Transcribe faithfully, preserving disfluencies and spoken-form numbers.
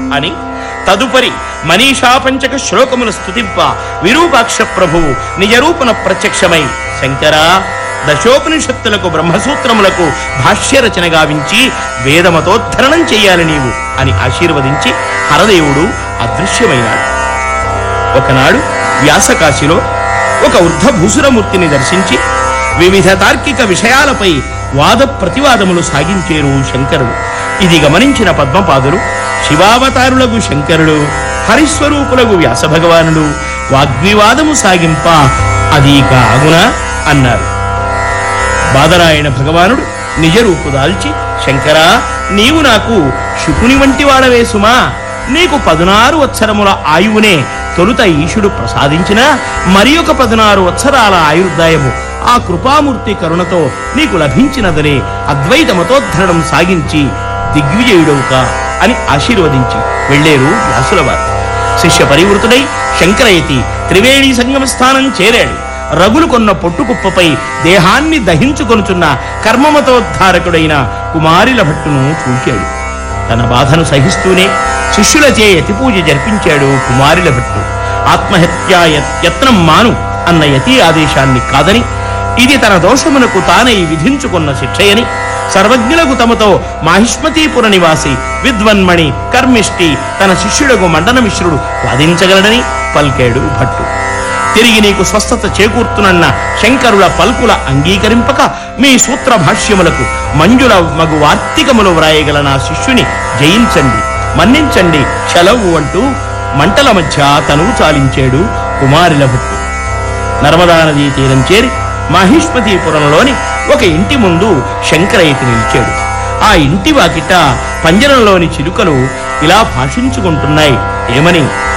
అని తదుపరి మనీషా పంచక శ్లోకముల స్తుతింప విరూపాక్ష ప్రభువు నిజరూపణ ప్రత్యక్షమై శంకరా దశోపనిషత్తులకు బ్రహ్మసూత్రములకు భాష్యరచన గావించి వేదమతోద్ధరణం చెయ్యాలి నీవు అని ఆశీర్వదించి హరదేవుడు అదృశ్యమైనాడు. ఒకనాడు వ్యాసకాశిలో ఒక వృద్ధభూసురమూర్తిని దర్శించి వివిధ తార్కిక విషయాలపై వాద ప్రతివాదములు సాగించేరు శంకరుడు. ఇది గమనించిన పద్మపాదులు శివావతారులకు శంకరుడు హరిస్వరూపులకు వ్యాస భగవానుడు వాగ్వివాదము సాగింప అదీక ఆగునా అన్నారు. బాదరాయణ భగవానుడు నిజరూపు దాల్చి శంకరా నీవు నాకు శుకుని వంటి వాడవే సుమా, నీకు పదునారు వత్సరముల ఆయువునే తొలుత ఈశుడు ప్రసాదించిన మరి ఒక పదునారు వత్సరాల ఆయుర్దాయము ఆ కృపామూర్తి కరుణతో నీకు లభించినదనే అద్వైతమతోద్ధరణం సాగించి దిగ్విజయుడవుక అని ఆశీర్వదించి వెళ్లేరు వ్యాసులవారు. శిష్య పరివృతుడై శంకరయతి త్రివేణి సంగమ స్థానం చేరాడు. రగులు కొన్న పొట్టుకుప్పపై దేహాన్ని దహించుకొనుచున్న కర్మమతోద్ధారకుడైన కుమారిల భట్టును చూచాడు. తన బాధను సహిస్తూనే శిష్యులచే యతిపూజ జరిపించాడు కుమారిల భట్టు. ఆత్మహత్యా యత్నం మాను అన్న యతి ఆదేశాన్ని కాదని ఇది తన దోషమునకు తానై విధించుకున్న శిక్షయని సర్వజ్ఞులకు తమతో మాహిష్మతీపుర నివాసి విద్వన్మణి కర్మిష్టి తన శిష్యుడకు మండనమిశ్రుడు వాదించగలడని పల్కాడు భట్టు. తిరిగి నీకు స్వస్థత చేకూర్తునన్న శంకరుల పల్కుల అంగీకరింపక మీ సూత్ర భాష్యములకు మంజుల మగు వార్తికములు వ్రాయగల నా శిష్యుని జయించండి, మన్నించండి చలవు అంటూ మంటల మధ్య తనువు చాలించాడు కుమారిల భట్టు. నర్మదా నదీ తీరం చేరి మాహిష్మతీపురంలోని ఒక ఇంటి ముందు శంకరయతి నిలిచాడు. ఆ ఇంటి వాకిట పంజరంలోని చిలుకలు ఇలా భాషించుకుంటున్నాయి. ఏమని?